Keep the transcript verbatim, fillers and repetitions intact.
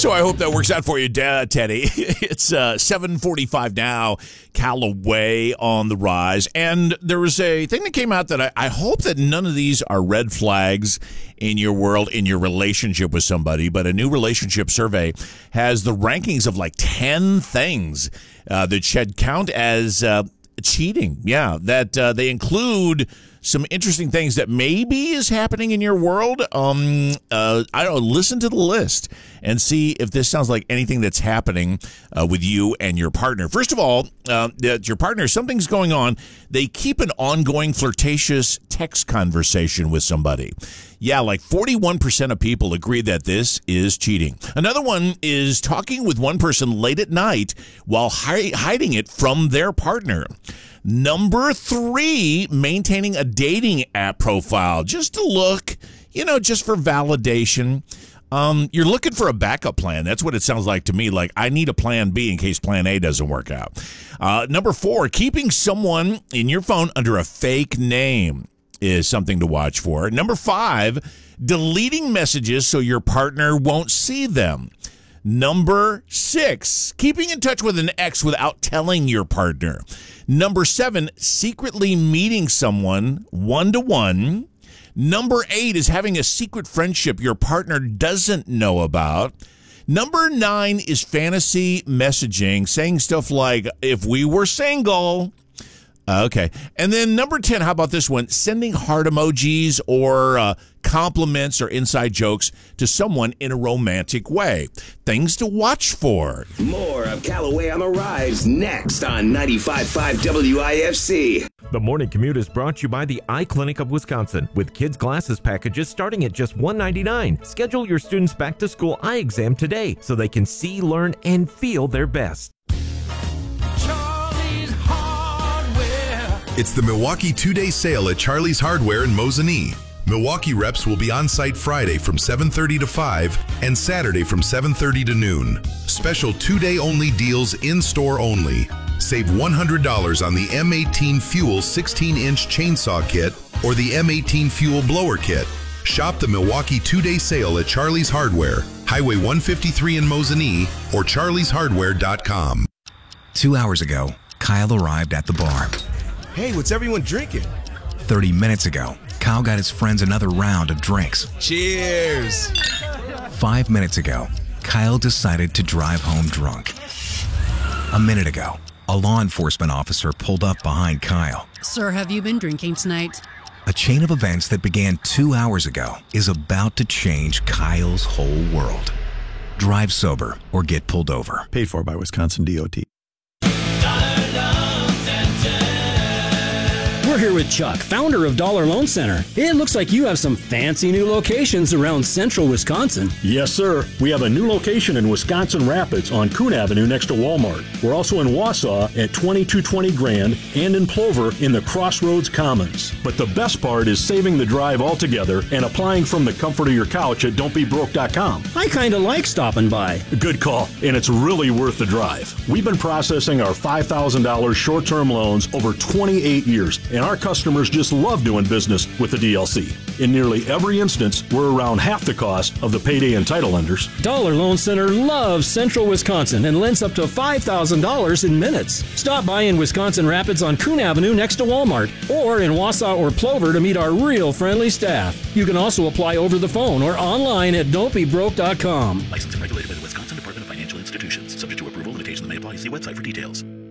So I hope that works out for you, Dad, Teddy. It's uh, seven forty-five now, Callaway on the rise. And there was a thing that came out that I, I hope that none of these are red flags in your world, in your relationship with somebody. But a new relationship survey has the rankings of like ten things uh, that should count as uh, cheating. Yeah, that uh, they include some interesting things that maybe is happening in your world. Um, uh, I don't know, listen to the list and see if this sounds like anything that's happening uh, with you and your partner. First of all, uh, that your partner, something's going on. They keep an ongoing flirtatious text conversation with somebody. Yeah, like forty-one percent of people agree that this is cheating. Another one is talking with one person late at night while hi- hiding it from their partner. Number three, maintaining a dating app profile just to look, you know, just for validation. Um, you're looking for a backup plan. That's what it sounds like to me. Like, I need a plan B in case plan A doesn't work out. Uh, number four, keeping someone in your phone under a fake name is something to watch for. Number five, deleting messages so your partner won't see them. Number six, keeping in touch with an ex without telling your partner. Number seven, secretly meeting someone one-to-one. Number eight is having a secret friendship your partner doesn't know about. Number nine is fantasy messaging, saying stuff like, if we were single. Uh, okay. And then number ten, how about this one? Sending heart emojis or uh, compliments or inside jokes to someone in a romantic way. Things to watch for. More of Callaway on the Rise next on ninety-five point five W I F C. The Morning Commute is brought to you by the Eye Clinic of Wisconsin, with kids' glasses packages starting at just one dollar and ninety-nine cents. Schedule your students' back-to-school eye exam today so they can see, learn, and feel their best. It's the Milwaukee two-day sale at Charlie's Hardware in Mosinee. Milwaukee reps will be on site Friday from seven thirty to five and Saturday from seven thirty to noon. Special two-day only deals in-store only. Save one hundred dollars on the M eighteen Fuel sixteen inch chainsaw kit or the M eighteen Fuel blower kit. Shop the Milwaukee two-day sale at Charlie's Hardware, Highway one fifty-three in Mosinee, or charlies hardware dot com. Two hours ago, Kyle arrived at the bar. Hey, what's everyone drinking? thirty minutes ago, Kyle got his friends another round of drinks. Cheers! Five minutes ago, Kyle decided to drive home drunk. A minute ago, a law enforcement officer pulled up behind Kyle. Sir, have you been drinking tonight? A chain of events that began two hours ago is about to change Kyle's whole world. Drive sober or get pulled over. Paid for by Wisconsin D O T. We're here with Chuck, founder of Dollar Loan Center. It looks like you have some fancy new locations around central Wisconsin. Yes, sir. We have a new location in Wisconsin Rapids on Coon Avenue next to Walmart. We're also in Wausau at twenty-two twenty Grand and in Plover in the Crossroads Commons. But the best part is saving the drive altogether and applying from the comfort of your couch at don't be broke dot com. I kind of like stopping by. Good call, and it's really worth the drive. We've been processing our five thousand dollars short-term loans over twenty-eight years, and our customers just love doing business with the D L C. In nearly every instance, we're around half the cost of the payday and title lenders. Dollar Loan Center loves central Wisconsin and lends up to five thousand dollars in minutes. Stop by in Wisconsin Rapids on Coon Avenue next to Walmart, or in Wausau or Plover to meet our real friendly staff. You can also apply over the phone or online at don't be broke dot com. Licensed and regulated by the Wisconsin Department of Financial Institutions. Subject to approval, limitations may apply. See website for details.